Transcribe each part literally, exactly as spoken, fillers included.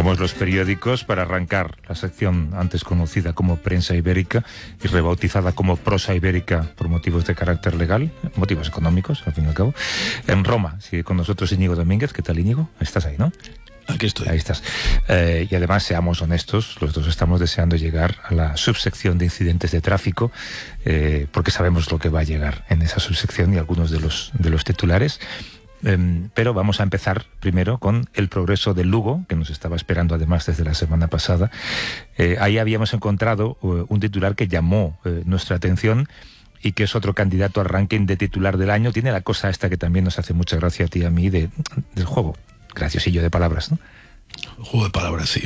Usamos los periódicos para arrancar la sección antes conocida como Prensa Ibérica y rebautizada como Prosa Ibérica por motivos de carácter legal, motivos económicos, al fin y al cabo. En Roma sigue con nosotros Íñigo Domínguez. ¿Qué tal, Íñigo? Estás ahí, ¿no? Aquí estoy. Ahí estás. Eh, y además, seamos honestos, los dos estamos deseando llegar a la subsección de incidentes de tráfico, eh, porque sabemos lo que va a llegar en esa subsección y algunos de los, de los titulares. Eh, pero vamos a empezar primero con el progreso del Lugo, que nos estaba esperando además desde la semana pasada. Eh, ahí habíamos encontrado uh, un titular que llamó uh, nuestra atención y que es otro candidato al ranking de titular del año. Tiene la cosa esta que también nos hace mucha gracia a ti y a mí de, del juego. Graciosillo de palabras, ¿no? Juego de palabras, sí.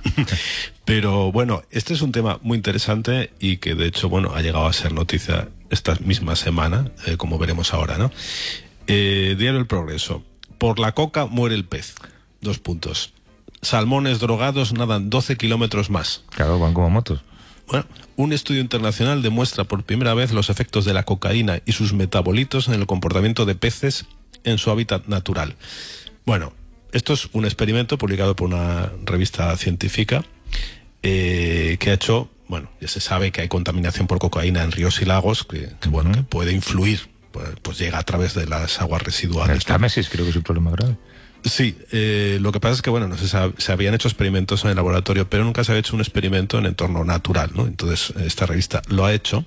Pero bueno, este es un tema muy interesante y que de hecho, bueno, ha llegado a ser noticia esta misma semana, eh, como veremos ahora, ¿no? Eh, Diario El Progreso. Por la coca muere el pez. Dos puntos. Salmones drogados nadan doce kilómetros más. Claro, van como motos. Bueno, un estudio internacional demuestra por primera vez los efectos de la cocaína y sus metabolitos en el comportamiento de peces en su hábitat natural. Bueno, esto es un experimento publicado por una revista científica eh, que ha hecho, bueno, ya se sabe que hay contaminación por cocaína en ríos y lagos, que, que bueno, uh-huh. que puede influir, pues, pues llega a través de las aguas residuales. El Támesis creo que es un problema grave. Sí, eh, lo que pasa es que bueno, no se, sabe, se habían hecho experimentos en el laboratorio, pero nunca se había hecho un experimento en entorno natural, ¿no? Entonces esta revista lo ha hecho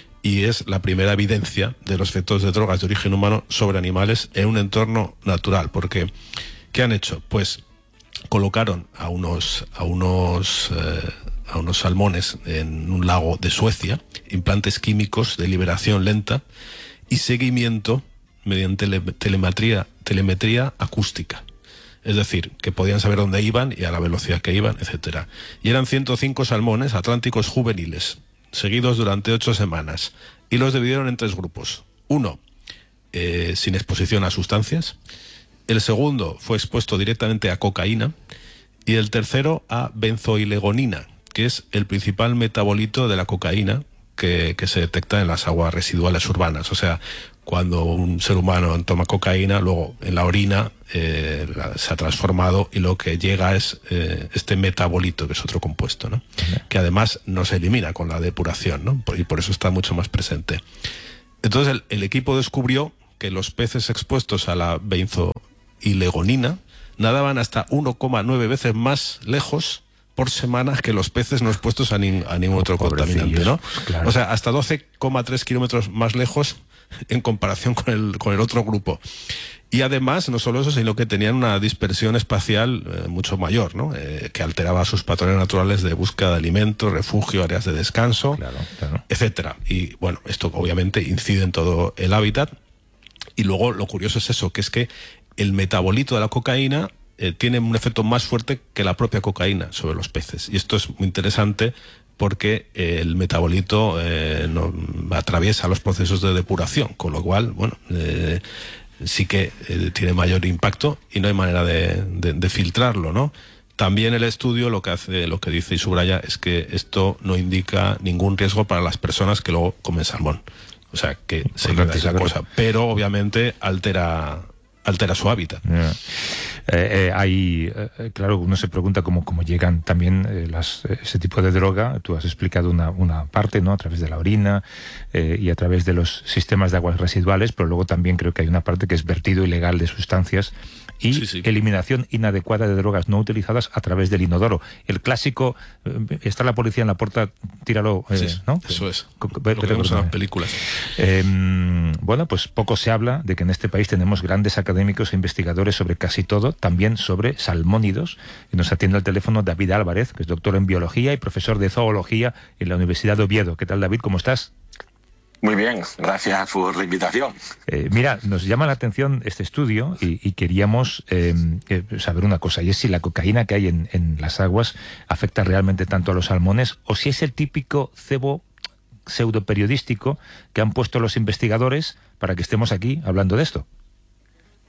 y es la primera evidencia de los efectos de drogas de origen humano sobre animales en un entorno natural, porque ¿qué han hecho? Pues colocaron a unos a unos eh, a unos salmones en un lago de Suecia, implantes químicos de liberación lenta y seguimiento mediante telemetría, telemetría acústica. Es decir, que podían saber dónde iban y a la velocidad que iban, etcétera. Y eran ciento cinco salmones atlánticos juveniles, seguidos durante ocho semanas. Y los dividieron en tres grupos. Uno, eh, sin exposición a sustancias. El segundo fue expuesto directamente a cocaína. Y el tercero a benzoilegonina, que es el principal metabolito de la cocaína que, que se detecta en las aguas residuales urbanas. O sea, cuando un ser humano toma cocaína, luego en la orina eh, la, se ha transformado y lo que llega es eh, este metabolito, que es otro compuesto, ¿no? Uh-huh. Que además no se elimina con la depuración, ¿no? Y por eso está mucho más presente. Entonces el, el equipo descubrió que los peces expuestos a la benzoilegonina nadaban hasta uno coma nueve veces más lejos por semana que los peces no expuestos a, nin, a ningún otro contaminante, ¿no? Claro. O sea, hasta doce coma tres kilómetros más lejos en comparación con el, con el otro grupo. Y además, no solo eso, sino que tenían una dispersión espacial eh, mucho mayor, ¿no? Eh, que alteraba sus patrones naturales de búsqueda de alimentos, refugio, áreas de descanso, claro, claro. etcétera. Y bueno, esto obviamente incide en todo el hábitat. Y luego lo curioso es eso, que es que el metabolito de la cocaína eh, tiene un efecto más fuerte que la propia cocaína sobre los peces. Y esto es muy interesante porque eh, el metabolito eh, no, atraviesa los procesos de depuración, con lo cual, bueno, eh, sí que eh, tiene mayor impacto y no hay manera de, de, de filtrarlo, ¿no? También el estudio lo que hace, lo que dice y subraya es que esto no indica ningún riesgo para las personas que luego comen salmón. O sea, que se queda esa cosa, pero obviamente altera altera su hábitat. Yeah. Eh, eh, hay, eh, claro, uno se pregunta cómo, cómo llegan también eh, las, ese tipo de droga. Tú has explicado una, una parte, ¿no? A través de la orina eh, y a través de los sistemas de aguas residuales, pero luego también creo que hay una parte que es vertido ilegal de sustancias y sí, sí. eliminación inadecuada de drogas no utilizadas a través del inodoro. El clásico, eh, está la policía en la puerta, tíralo, eh, sí, ¿no? Eso es, lo que vemos en las películas. Eh, bueno, pues poco se habla de que en este país tenemos grandes académicos e investigadores sobre casi todo, también sobre salmónidos. Y nos atiende al teléfono David Álvarez, que es doctor en biología y profesor de zoología en la Universidad de Oviedo. ¿Qué tal, David? ¿Cómo estás? Muy bien, gracias por la invitación. Eh, mira, nos llama la atención este estudio y, y queríamos eh, saber una cosa, y es si la cocaína que hay en, en las aguas afecta realmente tanto a los salmones o si es el típico cebo pseudoperiodístico que han puesto los investigadores para que estemos aquí hablando de esto.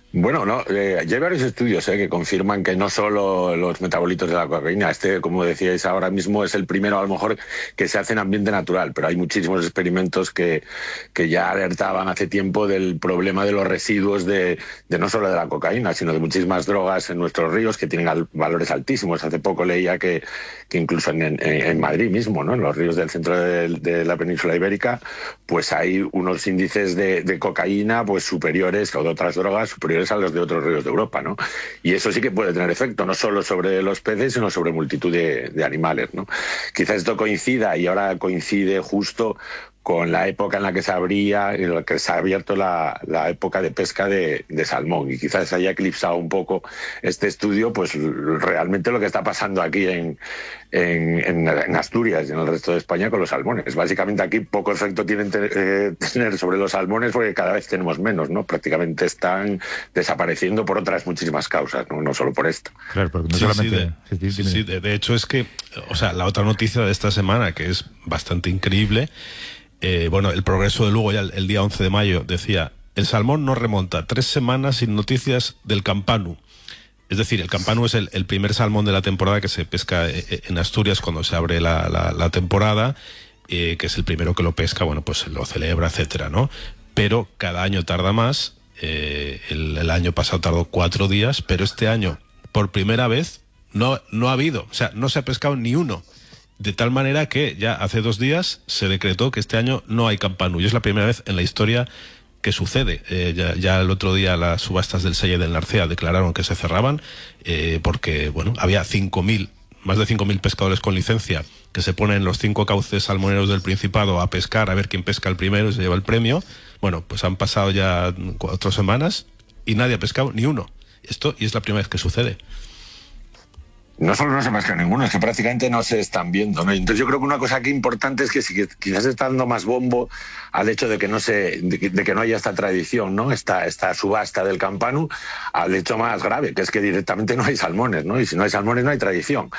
Bueno, no, eh, ya hay varios estudios eh, que confirman que no solo los metabolitos de la cocaína, este, como decíais ahora mismo, es el primero a lo mejor que se hace en ambiente natural, pero hay muchísimos experimentos que, que ya alertaban hace tiempo del problema de los residuos de, de no solo de la cocaína, sino de muchísimas drogas en nuestros ríos que tienen al, valores altísimos. Hace poco leía que, que incluso en, en, en Madrid mismo, ¿no? En los ríos del centro de, de la península ibérica, pues hay unos índices de, de cocaína pues superiores, o de otras drogas superiores a los de otros ríos de Europa, ¿no? Y eso sí que puede tener efecto, no solo sobre los peces, sino sobre multitud de, de animales, ¿no? Quizás esto coincida, y ahora coincide justo con la época en la que se abría, en la que se ha abierto la, la época de pesca de, de salmón, y quizás se haya eclipsado un poco este estudio, pues realmente lo que está pasando aquí en, en, en, en Asturias y en el resto de España con los salmones. Básicamente aquí poco efecto tienen eh, tener sobre los salmones porque cada vez tenemos menos, ¿no? Prácticamente están desapareciendo por otras muchísimas causas, no, no solo por esto. Claro, porque no sí, solamente... sí, de, sí, sí, de, de hecho es que, o sea, la otra noticia de esta semana, que es bastante increíble. Eh, bueno, el Progreso de Lugo ya el, el día once de mayo decía: el salmón no remonta tres semanas sin noticias del campanu. Es decir, el campanu es el, el primer salmón de la temporada que se pesca en Asturias cuando se abre la, la, la temporada, eh, que es el primero que lo pesca, bueno, pues lo celebra, etcétera, ¿no? Pero cada año tarda más. Eh, el, el año pasado tardó cuatro días, pero este año, por primera vez, no, no ha habido, o sea, no se ha pescado ni uno. De tal manera que ya hace dos días se decretó que este año no hay campanu. Y es la primera vez en la historia que sucede. Eh, ya, ya el otro día las subastas del Selle del Narcea declararon que se cerraban eh, porque, bueno, había cinco mil, más de cinco mil pescadores con licencia que se ponen en los cinco cauces salmoneros del Principado a pescar, a ver quién pesca el primero y se lleva el premio. Bueno, pues han pasado ya cuatro semanas y nadie ha pescado ni uno. Esto, y es la primera vez que sucede. No solo no se pesca ninguno, es que prácticamente no se están viendo, ¿no? Entonces yo creo que una cosa aquí importante es que si quizás se está dando más bombo al hecho de que no se, de que, de que no haya esta tradición, ¿no? Esta, esta subasta del campanu, al hecho más grave, que es que directamente no hay salmones, ¿no? Y si no hay salmones no hay tradición.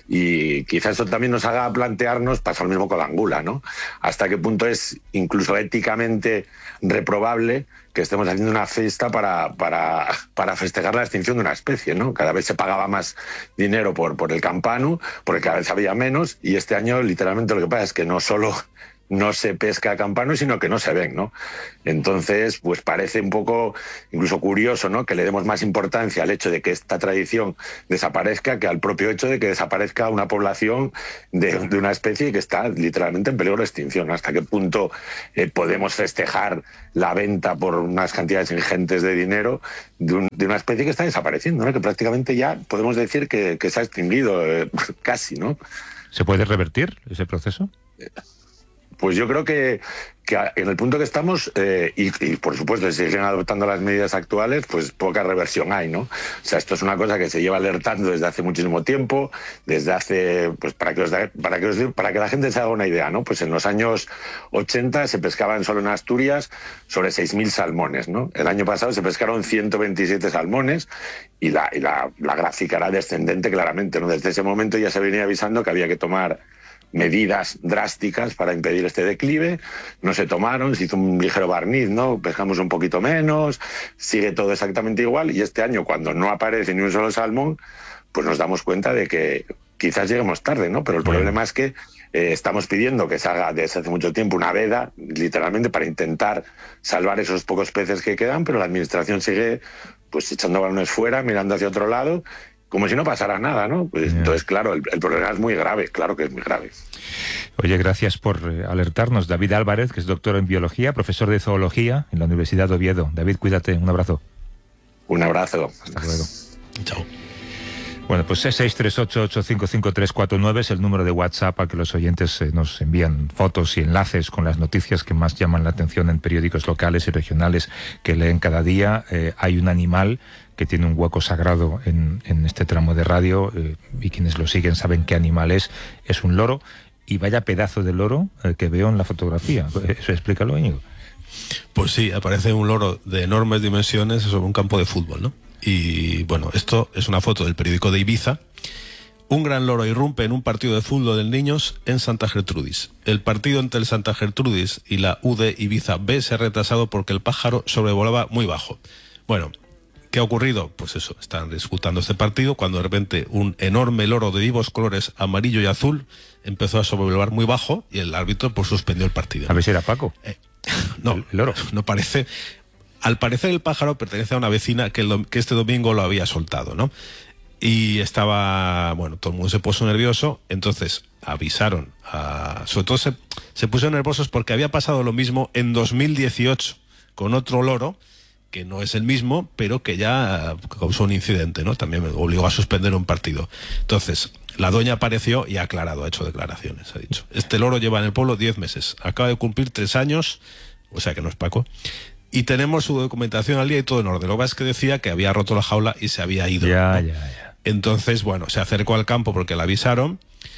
Y quizás eso también nos haga plantearnos, pasa lo mismo con la angula, ¿no? Hasta qué punto es incluso éticamente reprobable que estemos haciendo una fiesta para, para, para festejar la extinción de una especie, ¿no? Cada vez se pagaba más dinero por, por el campanu, porque cada vez había menos, y este año literalmente lo que pasa es que no solo no se pesca campanu, sino que no se ven, ¿no? Entonces, pues parece un poco incluso curioso, ¿no? Que le demos más importancia al hecho de que esta tradición desaparezca que al propio hecho de que desaparezca una población de, de una especie que está literalmente en peligro de extinción. ¿Hasta qué punto eh, podemos festejar la venta por unas cantidades ingentes de dinero de, un, de una especie que está desapareciendo, ¿no? Que prácticamente ya podemos decir que, que se ha extinguido, eh, casi, ¿no? ¿Se puede revertir ese proceso? Pues yo creo que, que en el punto que estamos, eh, y, y por supuesto, si siguen adoptando las medidas actuales, pues poca reversión hay, ¿no? O sea, esto es una cosa que se lleva alertando desde hace muchísimo tiempo, desde hace, pues para que, os da, para que, os, para que la gente se haga una idea, ¿no? Pues en los años ochenta se pescaban solo en Asturias sobre seis mil salmones, ¿no? El año pasado se pescaron ciento veintisiete salmones y la, y la, la gráfica era descendente claramente, ¿no? Desde ese momento ya se venía avisando que había que tomar medidas drásticas para impedir este declive. No se tomaron, se hizo un ligero barniz, ¿no? Pescamos un poquito menos, sigue todo exactamente igual, y este año, cuando no aparece ni un solo salmón, pues nos damos cuenta de que quizás lleguemos tarde, ¿no? Pero el problema es que eh, estamos pidiendo que se haga desde hace mucho tiempo una veda, literalmente para intentar salvar esos pocos peces que quedan, pero la administración sigue pues echando balones fuera, mirando hacia otro lado, como si no pasara nada, ¿no? Pues, yeah. Entonces, claro, el, el problema es muy grave, claro que es muy grave. Oye, gracias por eh, alertarnos. David Álvarez, que es doctor en biología, profesor de zoología en la Universidad de Oviedo. David, cuídate, un abrazo. Un abrazo. Hasta luego. Chao. Bueno, pues seis tres ocho, ocho cinco cinco, tres cuatro nueve es el número de WhatsApp al que los oyentes eh, nos envían fotos y enlaces con las noticias que más llaman la atención en periódicos locales y regionales que leen cada día. Eh, hay un animal que tiene un hueco sagrado en, en este tramo de radio, eh, y quienes lo siguen saben qué animal es. Es un loro, y vaya pedazo de loro eh, que veo en la fotografía. Eso explícalo, Íñigo. Pues sí, aparece un loro de enormes dimensiones sobre un campo de fútbol, ¿no? Y bueno, esto es una foto del periódico de Ibiza. Un gran loro irrumpe en un partido de fútbol de niños en Santa Gertrudis. El partido entre el Santa Gertrudis y la U D Ibiza B se ha retrasado porque el pájaro sobrevolaba muy bajo. Bueno, ¿Qué ha ocurrido? Pues eso, están disputando este partido cuando de repente un enorme loro de vivos colores amarillo y azul empezó a sobrevolar muy bajo y el árbitro pues suspendió el partido. A ver si era Paco. Eh, no, el loro. No parece. Al parecer el pájaro pertenece a una vecina que, el, que este domingo lo había soltado, ¿no? Y estaba, bueno, todo el mundo se puso nervioso, entonces avisaron, a, sobre todo se, se pusieron nerviosos porque había pasado lo mismo en dos mil dieciocho con otro loro, que no es el mismo, pero que ya causó un incidente, ¿no? También me obligó a suspender un partido. Entonces, la doña apareció y ha aclarado, ha hecho declaraciones, ha dicho, este loro lleva en el pueblo diez meses, acaba de cumplir tres años, o sea que no es Paco, y tenemos su documentación al día y todo en orden. Lo que pasa es que decía que había roto la jaula y se había ido, Ya, ¿no? ya, ya. Entonces, bueno, se acercó al campo porque la avisaron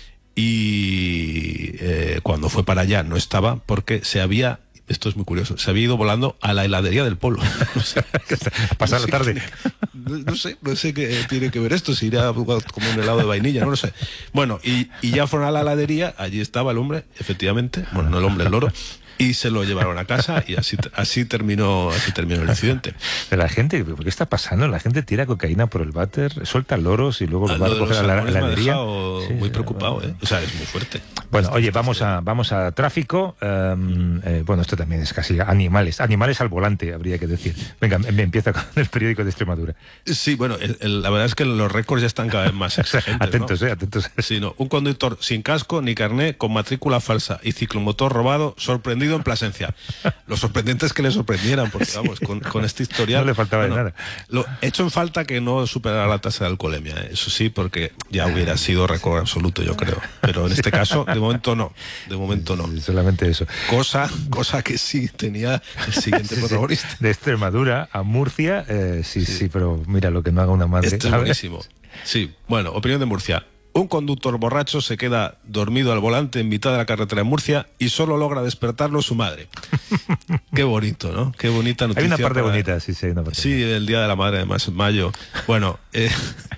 y eh, cuando fue para allá no estaba porque se había, esto es muy curioso, se había ido volando a la heladería del pueblo. No sé, a pasar no la tarde. Qué, no, no sé, no sé qué tiene que ver esto, si irá a comer un helado de vainilla, no lo sé. Bueno, y, y ya fueron a la heladería, allí estaba el hombre, efectivamente, bueno, no el hombre, el loro, y se lo llevaron a casa y así así terminó así terminó el incidente. De la gente, ¿por qué está pasando? La gente tira cocaína por el váter, suelta loros y luego lo va a recoger a la heladería. Sí, muy preocupado, bueno. ¿eh? O sea, es muy fuerte. Bueno, oye, vamos a vamos a tráfico. Um, eh, bueno, esto también es casi animales, animales al volante, habría que decir. Venga, me empieza con el periódico de Extremadura. Sí, bueno, el, el, la verdad es que los récords ya están cada vez más exigentes. Atentos, ¿no? eh, atentos. Sí, no, un conductor sin casco ni carné, con matrícula falsa y ciclomotor robado, sorprendido en Plasencia. Lo sorprendente es que le sorprendieran, porque vamos, con, con este historial... No le faltaba bueno, de nada. Lo hecho en falta que no superara la tasa de alcoholemia, ¿eh? Eso sí, porque ya hubiera sido récord absoluto, yo creo. Pero en este caso, de momento no. De momento no. Sí, solamente eso. Cosa, cosa que sí tenía el siguiente protagonista. De Extremadura a Murcia, eh, sí, sí, sí, pero mira lo que no haga una madre. Esto es buenísimo. Sí, bueno, opinión de Murcia. Un conductor borracho se queda dormido al volante en mitad de la carretera en Murcia y solo logra despertarlo su madre. Qué bonito, ¿no? Qué bonita noticia. Hay una parte para... bonita, sí, sí. Hay una parte sí, el Día de la Madre, además, en mayo. Bueno, eh,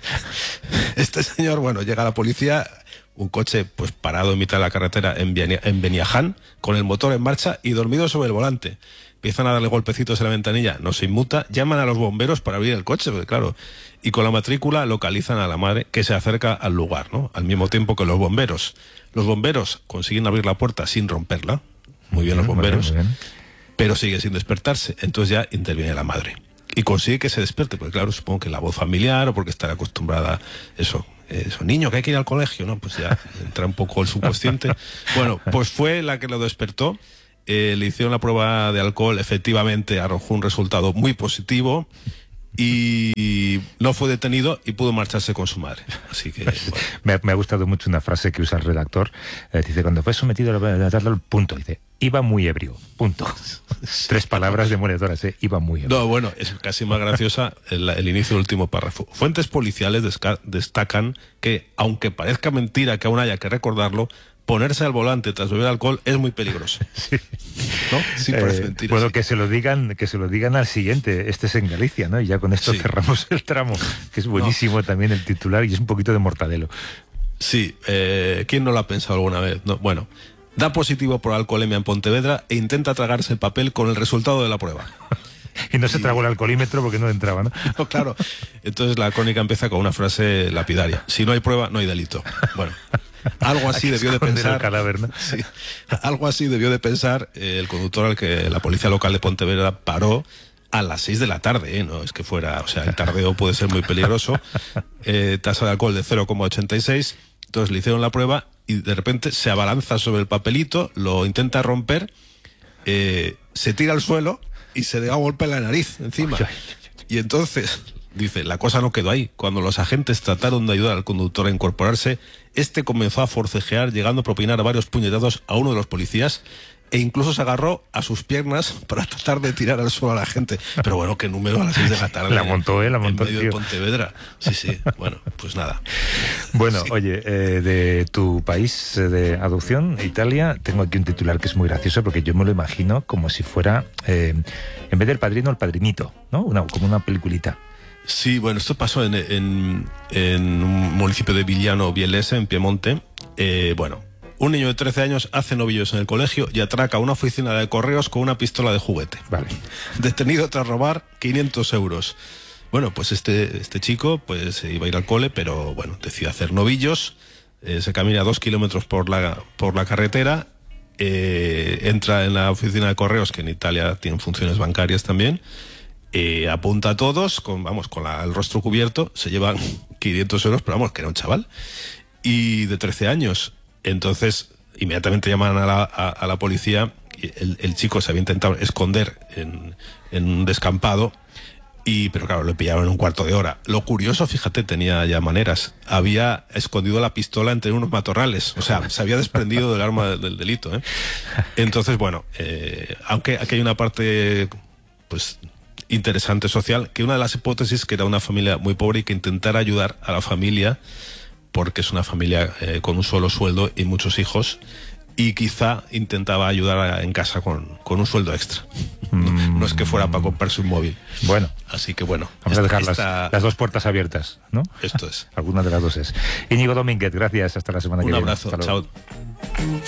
este señor, bueno, llega a la policía, un coche pues parado en mitad de la carretera en, Benia, en Beniaján, con el motor en marcha y dormido sobre el volante. Empiezan a darle golpecitos en la ventanilla, no se inmuta, llaman a los bomberos para abrir el coche, porque claro, y con la matrícula localizan a la madre que se acerca al lugar, ¿no? Al mismo tiempo que los bomberos. Los bomberos consiguen abrir la puerta sin romperla, muy bien los bomberos, muy bien, muy bien. Pero sigue sin despertarse, entonces ya interviene la madre. Y consigue que se despierte, porque claro, supongo que la voz familiar o porque estará acostumbrada, eso, eso, niño, que hay que ir al colegio, ¿no? Pues ya entra un poco el subconsciente. Bueno, pues fue la que lo despertó. Eh, le hicieron la prueba de alcohol, efectivamente arrojó un resultado muy positivo y no fue detenido y pudo marcharse con su madre. Así que bueno. me, me ha gustado mucho una frase que usa el redactor. Eh, dice, cuando fue sometido a darle punto, dice, iba muy ebrio, punto. Tres palabras demoledoras, ¿eh? Iba muy ebrio. No, bueno, es casi más graciosa el, el inicio del último párrafo. Fuentes policiales destacan que, aunque parezca mentira que aún haya que recordarlo, ponerse al volante tras beber alcohol es muy peligroso. Sí. ¿No? Sí, parece eh, mentira. Bueno, sí. que se lo digan, que se lo digan al siguiente. Este es en Galicia, ¿no? Y ya con esto sí. cerramos el tramo, que es buenísimo no. también el titular y es un poquito de mortadelo. Sí, eh, ¿quién no lo ha pensado alguna vez? No, bueno, da positivo por alcoholemia en Pontevedra e intenta tragarse el papel con el resultado de la prueba. Y no se tragó el alcoholímetro porque no entraba, ¿no? No, claro. Entonces la crónica empieza con una frase lapidaria. Si no hay prueba, no hay delito. Bueno, algo así debió de pensar. El cadáver, ¿no? Sí, algo así debió de pensar eh, el conductor al que la policía local de Pontevedra paró a las seis de la tarde, ¿eh? No es que fuera, o sea, el tardeo puede ser muy peligroso. Eh, tasa de alcohol de cero coma ochenta y seis. Entonces le hicieron la prueba y de repente se abalanza sobre el papelito, lo intenta romper, eh, se tira al suelo y se da un golpe en la nariz encima. Y entonces, dice, la cosa no quedó ahí. Cuando los agentes trataron de ayudar al conductor a incorporarse, este comenzó a forcejear, llegando a propinar varios puñetazos a uno de los policías e incluso se agarró a sus piernas para tratar de tirar al suelo a la gente. Pero bueno, qué número a las seis de la tarde. La montó, ¿eh? La montó, en medio tío. de Pontevedra. Sí, sí. Bueno, pues nada. Bueno, sí. oye, eh, de tu país de adopción, Italia, tengo aquí un titular que es muy gracioso porque yo me lo imagino como si fuera, eh, en vez del padrino, el padrinito, ¿no? Una, como una peliculita. Sí, bueno, esto pasó en, en, en un municipio de Villano Bielese, en Piemonte. Eh, bueno, un niño de trece años hace novillos en el colegio y atraca una oficina de correos con una pistola de juguete. Vale. Detenido tras robar quinientos euros. Bueno, pues este, este chico pues iba a ir al cole, pero bueno, decide hacer novillos, eh, se camina dos kilómetros por la, por la carretera, eh, entra en la oficina de correos, que en Italia tienen funciones bancarias también, eh, apunta a todos, con, vamos, con la, el rostro cubierto, se llevan quinientos euros, pero vamos, que era un chaval, y de trece años. Entonces, inmediatamente llaman a la, a, a la policía. El, el chico se había intentado esconder en, en un descampado, y, pero claro, lo pillaron en un cuarto de hora. Lo curioso, fíjate, tenía ya maneras. Había escondido la pistola entre unos matorrales. O sea, se había desprendido del arma del, del delito, ¿eh? Entonces, bueno, eh, aunque aquí hay una parte pues interesante social, que una de las hipótesis que era una familia muy pobre y que intentara ayudar a la familia, porque es una familia eh, con un solo sueldo y muchos hijos, y quizá intentaba ayudar a, en casa con, con un sueldo extra. No, no es que fuera para comprarse un móvil. Bueno. Así que bueno. Vamos esta, a dejar esta... las, las dos puertas abiertas, ¿no? Esto es. Alguna de las dos es. Íñigo Domínguez, gracias. Hasta la semana un que viene. Un abrazo. Chao.